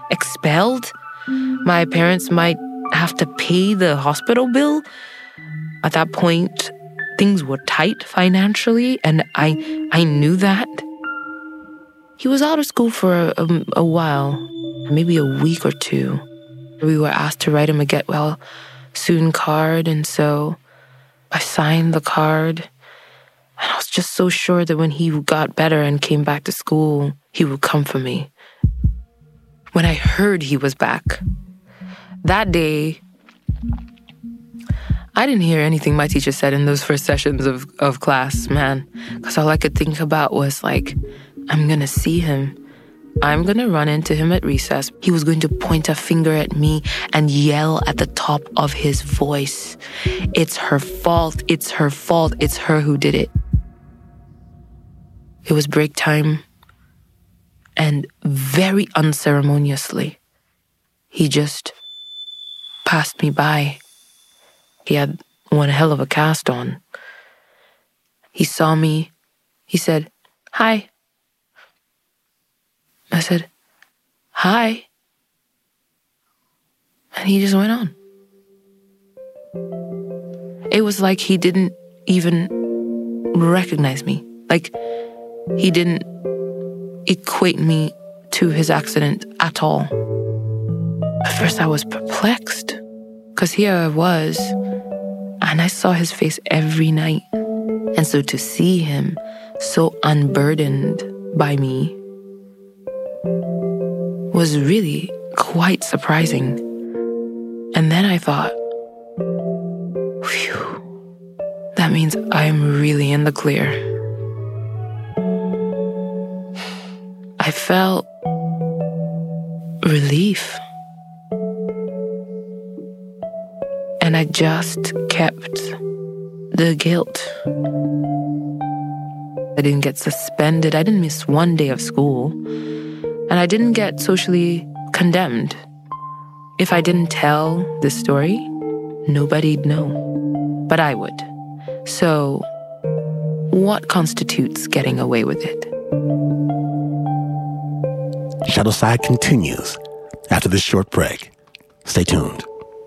expelled. My parents might have to pay the hospital bill. At that point, things were tight financially, and I knew that. He was out of school for a while, maybe a week or two. We were asked to write him a get well soon card, and so I signed the card. And I was just so sure that when he got better and came back to school, he would come for me. When I heard he was back, that day, I didn't hear anything my teacher said in those first sessions of class, man. Because all I could think about was like, I'm going to see him. I'm going to run into him at recess. He was going to point a finger at me and yell at the top of his voice, "It's her fault, it's her fault, it's her who did it." It was break time, and very unceremoniously, he just passed me by. He had one hell of a cast on. He saw me. He said, "Hi." I said, "Hi." And he just went on. It was like he didn't even recognize me. Like he didn't equate me to his accident at all. At first I was perplexed, because here I was, and I saw his face every night. And so to see him so unburdened by me was really quite surprising. And then I thought, phew, that means I'm really in the clear. I felt relief. And I just kept the guilt. I didn't get suspended. I didn't miss one day of school. And I didn't get socially condemned. If I didn't tell this story, nobody'd know. But I would. So, what constitutes getting away with it? Shadowside continues after this short break. Stay tuned.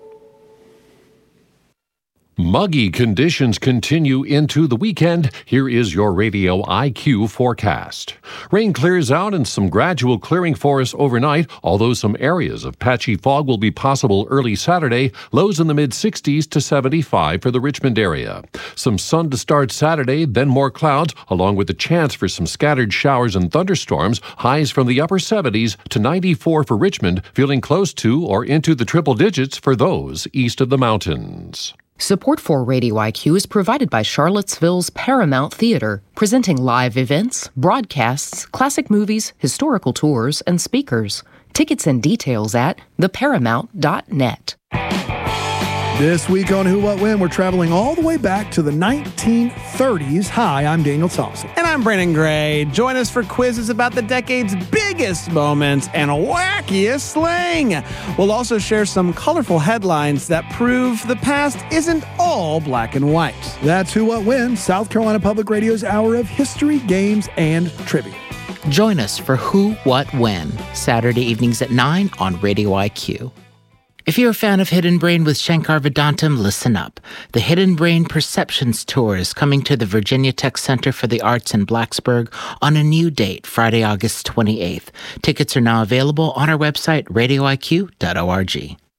Muggy conditions continue into the weekend. Here is your Radio IQ forecast. Rain clears out and some gradual clearing for us overnight, although some areas of patchy fog will be possible early Saturday, lows in the mid-60s to 75 for the Richmond area. Some sun to start Saturday, then more clouds, along with the chance for some scattered showers and thunderstorms, highs from the upper 70s to 94 for Richmond, feeling close to or into the triple digits for those east of the mountains. Support for Radio IQ is provided by Charlottesville's Paramount Theater, presenting live events, broadcasts, classic movies, historical tours, and speakers. Tickets and details at theparamount.net. This week on Who, What, When, we're traveling all the way back to the 1930s. Hi, I'm Daniel Thompson. And I'm Brennan Gray. Join us for quizzes about the decade's biggest moments and wackiest slang. We'll also share some colorful headlines that prove the past isn't all black and white. That's Who, What, When, South Carolina Public Radio's hour of history, games, and trivia. Join us for Who, What, When, Saturday evenings at 9 on Radio IQ. If you're a fan of Hidden Brain with Shankar Vedantam, listen up. The Hidden Brain Perceptions Tour is coming to the Virginia Tech Center for the Arts in Blacksburg on a new date, Friday, August 28th. Tickets are now available on our website, radioiq.org.